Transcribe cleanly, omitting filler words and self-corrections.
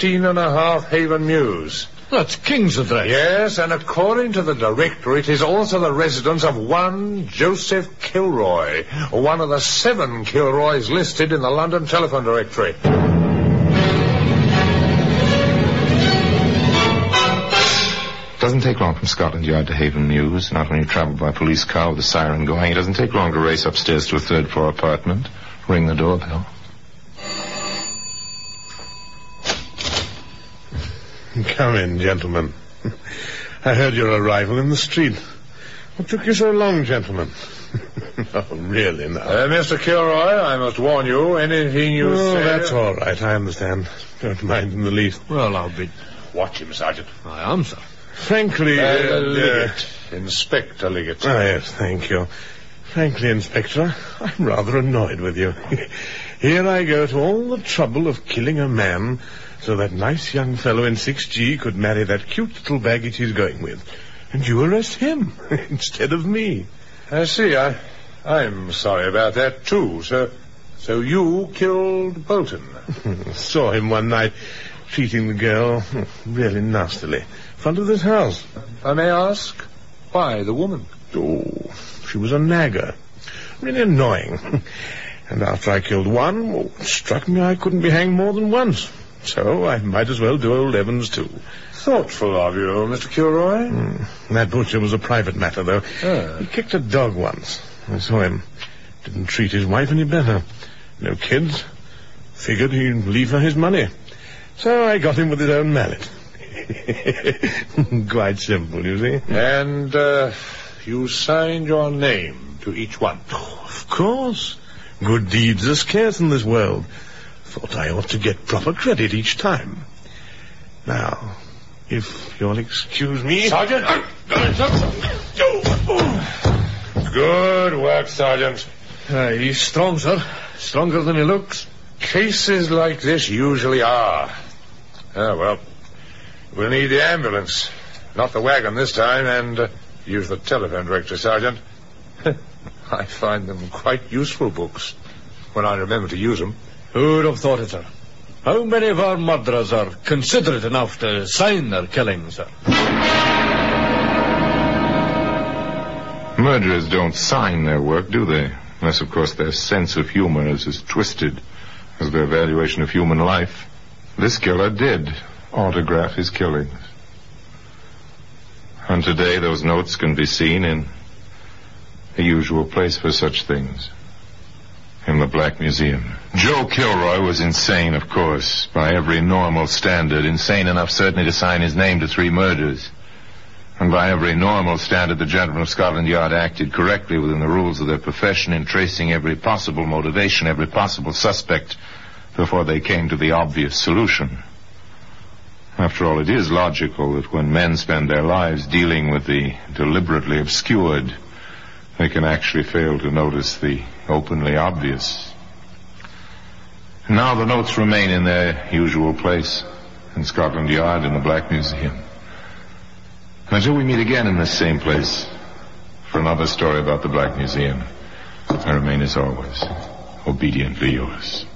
16.5 Haven Mews. That's King's address. Yes, and according to the directory, it is also the residence of one Joseph Kilroy, one of the 7 Kilroys listed in the London telephone directory. It doesn't take long from Scotland Yard to Haven Mews, not when you travel by police car with a siren going. It doesn't take long to race upstairs to a 3rd-floor apartment, ring the doorbell. Come in, gentlemen. I heard your arrival in the street. What took you so long, gentlemen? Oh, really, now. Mr. Kilroy, I must warn you, anything you say... that's all right, I understand. Don't mind in the least. Well, I'll be... Watch him, Sergeant. I am, sir. Frankly... Liggett. Inspector Liggett. Oh, yes, thank you. Frankly, Inspector, I'm rather annoyed with you. Here I go to all the trouble of killing a man so that nice young fellow in 6G could marry that cute little baggage he's going with. And you arrest him instead of me. I see. I'm sorry about that, too. So you killed Bolton? Saw him one night treating the girl really nastily in front of this house. I may ask, why the woman? Oh, she was a nagger. Really annoying. And after I killed one, it struck me I couldn't be hanged more than once. So I might as well do old Evans, too. Thoughtful of you, Mr. Kilroy. That butcher was a private matter, though. He kicked a dog once. I saw him. Didn't treat his wife any better. No kids. Figured he'd leave her his money. So I got him with his own mallet. Quite simple, you see. And, you signed your name to each one? Oh, of course. Good deeds are scarce in this world. Thought I ought to get proper credit each time. Now, if you'll excuse me... Sergeant! Good work, Sergeant. He's strong, sir. Stronger than he looks. Cases like this usually are. Well, we'll need the ambulance. Not the wagon this time, and use the telephone directory, Sergeant. I find them quite useful books, when I remember to use them. Who'd have thought it, sir? How many of our murderers are considerate enough to sign their killings, sir? Murderers don't sign their work, do they? Unless, of course, their sense of humor is as twisted as their valuation of human life. This killer did autograph his killings. And today those notes can be seen in the usual place for such things. In the Black Museum. Joe Kilroy was insane, of course, by every normal standard. Insane enough, certainly, to sign his name to 3 murders. And by every normal standard, the gentlemen of Scotland Yard acted correctly within the rules of their profession in tracing every possible motivation, every possible suspect, before they came to the obvious solution. After all, it is logical that when men spend their lives dealing with the deliberately obscured, they can actually fail to notice the openly obvious. Now the notes remain in their usual place, in Scotland Yard in the Black Museum. Until we meet again in this same place for another story about the Black Museum, I remain as always, obediently yours.